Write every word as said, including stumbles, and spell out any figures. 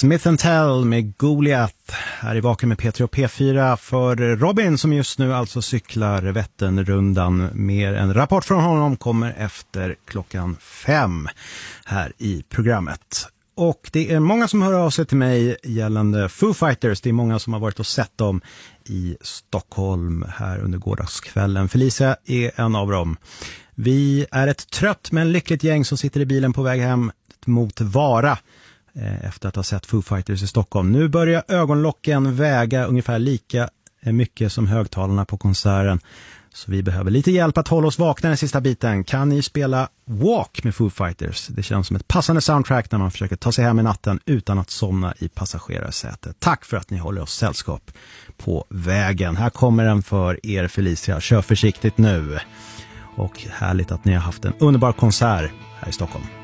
Smith and Tell med Goliath här i Vaken med P tre och P fyra för Robin som just nu alltså cyklar Vätternrundan. Mer en rapport från honom kommer efter klockan fem här i programmet. Och det är många som hör av sig till mig gällande Foo Fighters. Det är många som har varit och sett dem i Stockholm här under gårdagskvällen. Felicia är en av dem. Vi är ett trött men lyckligt gäng som sitter i bilen på väg hem mot Vara efter att ha sett Foo Fighters i Stockholm. Nu börjar ögonlocken väga ungefär lika mycket som högtalarna på konserten. Så vi behöver lite hjälp att hålla oss vakna den sista biten. Kan ni spela Walk med Foo Fighters? Det känns som ett passande soundtrack när man försöker ta sig hem i natten utan att somna i passagerarsätet. Tack för att ni håller oss sällskap på vägen. Här kommer den för er, Felicia. Kör försiktigt nu. Och härligt att ni har haft en underbar konsert här i Stockholm.